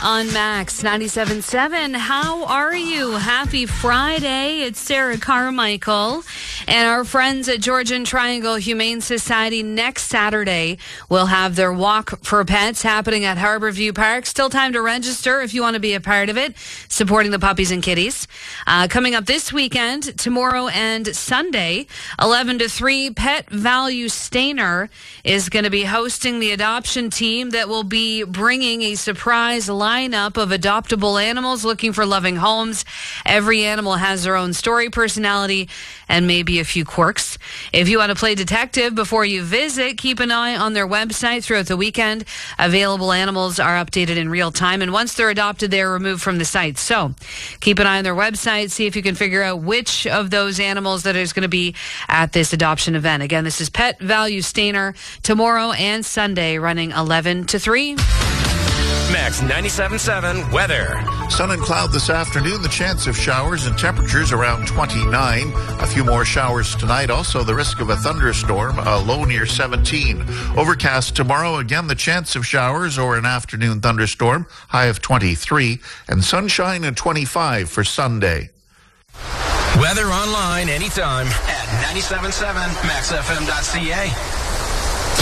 on Max 97.7. How are you? Happy Friday. It's Sarah Carmichael. And our friends at Georgian Triangle Humane Society next Saturday will have their Walk for Pets happening at Harborview Park. Still time to register if you want to be a part of it, supporting the puppies and kitties. Coming up this weekend, tomorrow and Sunday, 11 to 3, Pet Value Stainer is going to be hosting the adoption team that will be bringing a surprise lineup of adoptable animals looking for loving homes. Every animal has their own story, personality, and maybe a few quirks. If you want to play detective before you visit, keep an eye on their website throughout the weekend. Available animals are updated in real time, and once they're adopted, they're removed from the site. So keep an eye on their website, see if you can figure out which of those animals that is going to be at this adoption event. Again, this is Pet Value Stainer tomorrow and Sunday, running 11 to 3. Max 97.7 weather. Sun and cloud this afternoon. The chance of showers and temperatures around 29. A few more showers tonight. Also the risk of a thunderstorm, a low near 17. Overcast tomorrow. Again, the chance of showers or an afternoon thunderstorm. High of 23. And sunshine at 25 for Sunday. Weather online anytime at 97.7maxfm.ca.